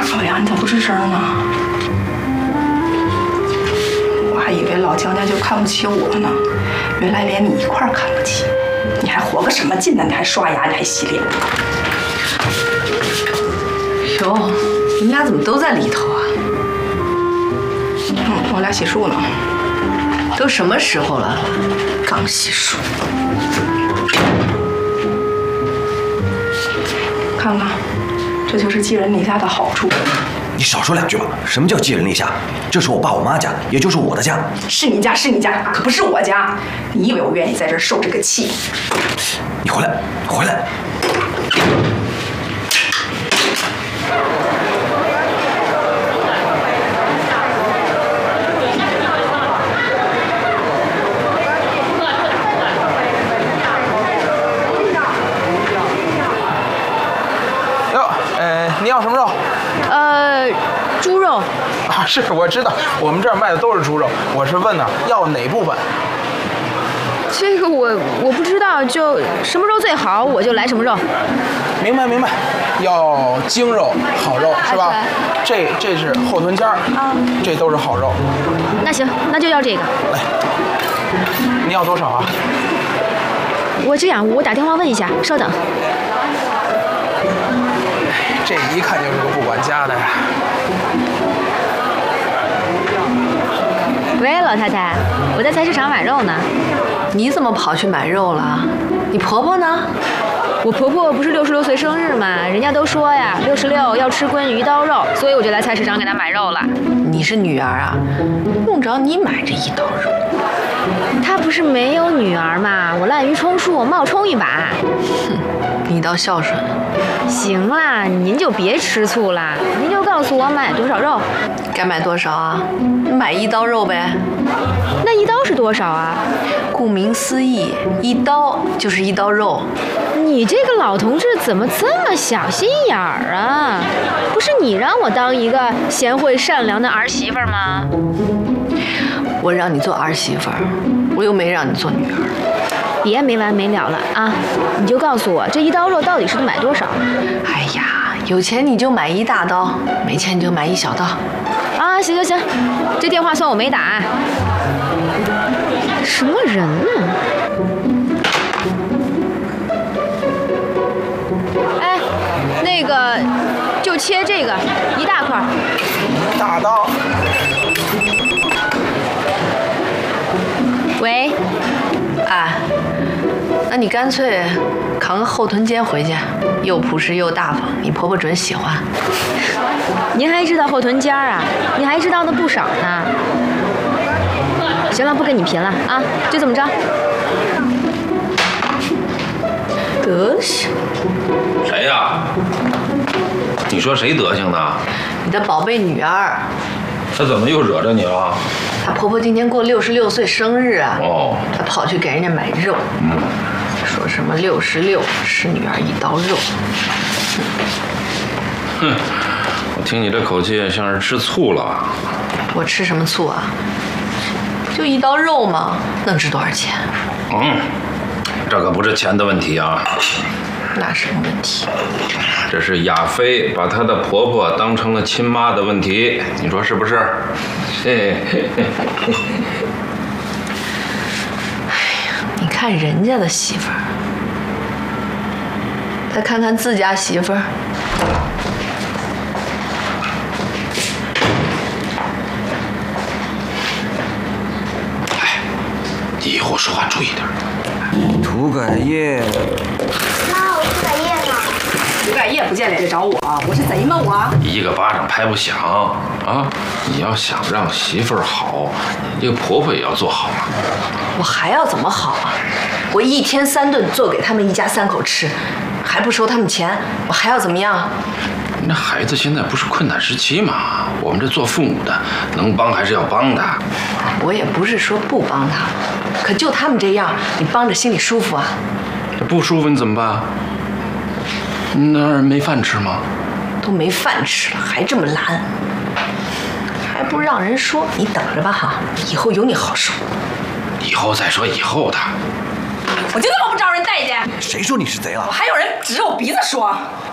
了呀？你咋不吱声呢？我还以为老姜家就看不起我呢，原来连你一块儿看不起。你还活个什么劲呢？你还刷牙，你还洗脸。 哟，你们俩怎么都在里头啊？ 我俩洗漱呢。 都什么时候了？ 刚洗漱。看看，这就是寄人篱下的好处。 你少说两句吧。什么叫寄人篱下？这是我爸我妈家，也就是我的家。 是你家，是你家，可不是我家。你以为我愿意在这儿受这个气？ 你回来，回来！ 哟，你要什么肉？ 猪肉。 啊，是我知道，我们这儿卖的都是猪肉。我是问呢，要哪部分？ 这个我不知道，就什么肉最好，我就来什么肉。 明白明白，要精肉好肉是吧？这是后臀尖儿啊，这都是好肉。 那行，那就要这个。 来，你要多少啊？ 我这样，我打电话问一下，稍等。 这一看就是个不管家的呀。 喂，老太太，我在菜市场买肉呢。 你怎么跑去买肉了？你婆婆呢？ 我婆婆不是66岁生日吗？人家都说呀，66要吃鲑鱼刀肉，所以我就来菜市场给她买肉了。 你是女儿啊，用着你买这一刀肉？ 她不是没有女儿吗？我滥竽充数，我冒充一把。 哼，你倒孝顺。 行啦，您就别吃醋啦，您就告诉我买多少肉。 该买多少啊？买一刀肉呗。 那一刀是多少啊？ 顾名思义，一刀就是一刀肉。 你这个老同志怎么这么小心眼儿啊？不是你让我当一个贤惠善良的儿媳妇吗？ 我让你做儿媳妇儿，我又没让你做女儿。 别没完没了了啊！你就告诉我这一刀肉到底是买多少？ 哎呀，有钱你就买一大刀，没钱你就买一小刀。 啊，行行行，这电话算我没打。什么人呢？哎，那个就切这个一大块。 大刀。 喂。 哎，那你干脆扛个后臀尖回去，又朴实又大方，你婆婆准喜欢。 您还知道后臀尖啊？你还知道的不少呢。行了，不跟你贫了啊，就这么着。 德行。 谁呀？你说谁德行呢？ 你的宝贝女儿。 她怎么又惹着你了？ 她婆婆今天过66岁生日啊。 哦。 她跑去给人家买肉。说什么66是女儿一刀肉。 哼，我听你这口气像是吃醋了。 我吃什么醋啊？不就一刀肉吗？能值多少钱？ 这可不是钱的问题啊。 那什么问题？ 这是亚飞把她的婆婆当成了亲妈的问题，你说是不是？嘿嘿嘿嘿。 哎呀，你看人家的媳妇儿，再看看自家媳妇儿。 哎，你以后说话注意点。 涂改液。 妈，我涂改液呢？ 涂改液不见脸就找我，我是贼吗我？ 一个巴掌拍不响啊！你要想让媳妇儿好，你这个婆婆也要做好啊。 我还要怎么好啊？我1天3顿做给他们一家3口吃，还不收他们钱，我还要怎么样？ 那孩子现在不是困难时期嘛，我们这做父母的能帮还是要帮的。 我也不是说不帮他，可就他们这样，你帮着心里舒服啊？ 这不舒服你怎么办？那人没饭吃吗？ 都没饭吃了，还这么懒，还不让人说？你等着吧哈，以后有你好受。 以后再说以后的。 我就那么不招人待见？ 谁说你是贼了？ 我还有人指着我鼻子说。